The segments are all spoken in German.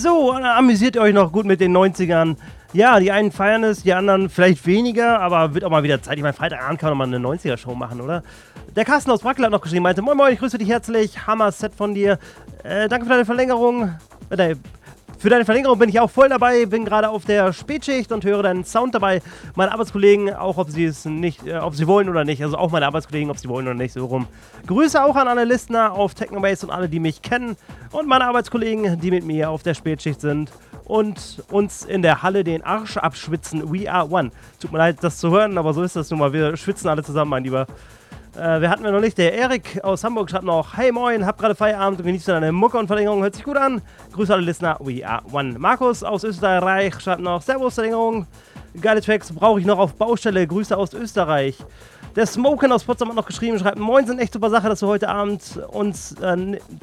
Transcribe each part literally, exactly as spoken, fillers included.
So, amüsiert ihr euch noch gut mit den neunzigern? Ja, die einen feiern es, die anderen vielleicht weniger, aber wird auch mal wieder Zeit. Ich meine, Freitagabend kann man mal eine neunziger-Show machen, oder? Der Carsten aus Brackel hat noch geschrieben, meinte, moin moin, ich grüße dich herzlich, Hammer-Set von dir. Äh, danke für deine Verlängerung. Äh, Für deine Verlängerung bin ich auch voll dabei, bin gerade auf der Spätschicht und höre deinen Sound dabei. Meine Arbeitskollegen, auch ob sie es nicht, äh, ob sie wollen oder nicht, also auch meine Arbeitskollegen, ob sie wollen oder nicht, so rum. Grüße auch an alle Listener auf Technobase und alle, die mich kennen und meine Arbeitskollegen, die mit mir auf der Spätschicht sind und uns in der Halle den Arsch abschwitzen. We are one. Tut mir leid, das zu hören, aber so ist das nun mal. Wir schwitzen alle zusammen, mein Lieber. Äh, wer hatten wir noch nicht? Der Erik aus Hamburg schreibt noch, hey moin, hab gerade Feierabend und genießt deine Mucke und Verlängerung, hört sich gut an. Grüße alle Listener, we are one. Markus aus Österreich schreibt noch, Servus Verlängerung, geile Tracks brauche ich noch auf Baustelle, Grüße aus Österreich. Der Smoken aus Potsdam hat noch geschrieben, schreibt, moin, sind echt super Sache, dass du heute Abend uns äh,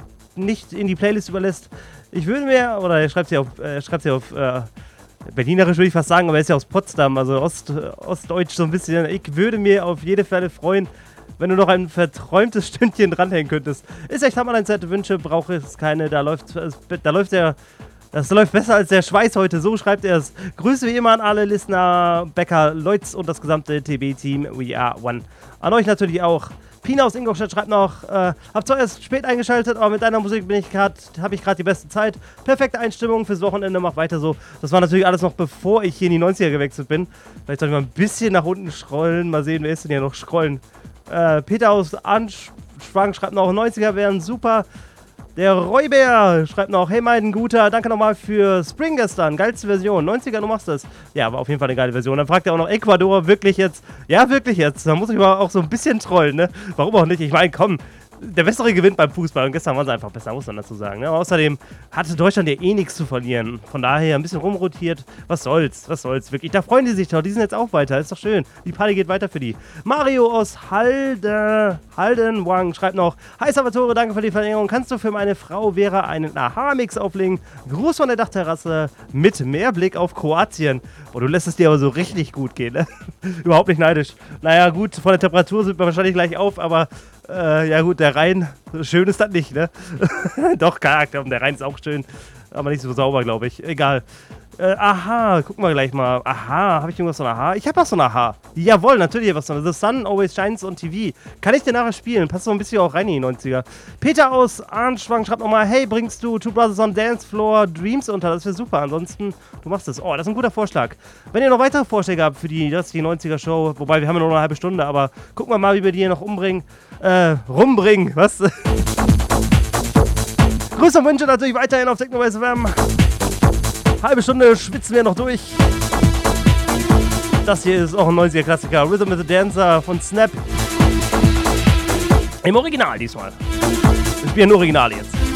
nicht in die Playlist überlässt. Ich würde mir, oder er schreibt sie auf, äh, schreibt sie auf äh, Berlinerisch würde ich fast sagen, aber er ist ja aus Potsdam, also Ost, Ostdeutsch so ein bisschen. Ich würde mir auf jede Fälle freuen, wenn du noch ein verträumtes Stündchen dranhängen könntest. Ist echt hammer, deine Zeit Wünsche, brauche es keine. Da läuft, da läuft der, das läuft besser als der Schweiß heute. So schreibt er es. Grüße wie immer an alle Listener, Becker, Leutz und das gesamte T B-Team. We are one. An euch natürlich auch. Pina aus Ingolstadt schreibt noch, äh, hab zwar erst spät eingeschaltet, aber mit deiner Musik bin ich grad, habe ich gerade die beste Zeit. Perfekte Einstimmung fürs Wochenende, mach weiter so. Das war natürlich alles noch bevor ich hier in die neunziger gewechselt bin. Vielleicht soll ich mal ein bisschen nach unten scrollen. Mal sehen, wer ist denn hier noch scrollen. Äh, Peter aus Anspang schreibt noch, neunziger wären super. Der Roybär schreibt noch, hey mein Guter, danke nochmal für Spring gestern, geilste Version, neunziger, du machst das. Ja, war auf jeden Fall eine geile Version. Dann fragt er auch noch, Ecuador, wirklich jetzt? Ja, wirklich jetzt. Da muss ich mal auch so ein bisschen trollen, ne? Warum auch nicht? Ich meine, komm, der Bessere gewinnt beim Fußball und gestern waren sie einfach besser, muss man dazu sagen. Ne? Außerdem hatte Deutschland ja eh nichts zu verlieren. Von daher ein bisschen rumrotiert. Was soll's, was soll's, wirklich. Da freuen die sich doch, die sind jetzt auch weiter, ist doch schön. Die Party geht weiter für die. Mario aus Halde, Haldenwang schreibt noch, hi Salvatore, danke für die Verlängerung. Kannst du für meine Frau Vera einen Aha-Mix auflegen? Gruß von der Dachterrasse mit Mehrblick auf Kroatien. Boah, du lässt es dir aber so richtig gut gehen, ne? Überhaupt nicht neidisch. Naja, gut, von der Temperatur sind wir wahrscheinlich gleich auf, aber Äh, ja gut, der Rhein, schön ist das nicht, ne? Doch, Charakter, der Rhein ist auch schön, aber nicht so sauber, glaube ich. Egal. Äh, aha, gucken wir gleich mal. Aha, habe ich irgendwas von Aha? Ich habe was von Aha. Jawohl, natürlich was von The Sun Always Shines on T V. Kann ich dir nachher spielen? Passt so ein bisschen auch rein in die neunziger. Peter aus Arnschwang schreibt nochmal, hey, bringst du Two Brothers on Dance Floor Dreams unter? Das wäre super. Ansonsten, du machst es. Oh, das ist ein guter Vorschlag. Wenn ihr noch weitere Vorschläge habt für die restliche neunziger Show, wobei wir haben ja nur noch eine halbe Stunde, aber gucken wir mal, wie wir die hier noch umbringen. Äh, rumbringen, was? Grüße und Wünsche natürlich weiterhin auf Technobase F M. Halbe Stunde schwitzen wir noch durch. Das hier ist auch ein neunziger Klassiker. Rhythm is a Dancer von Snap. Im Original diesmal. Wir spielen Original jetzt.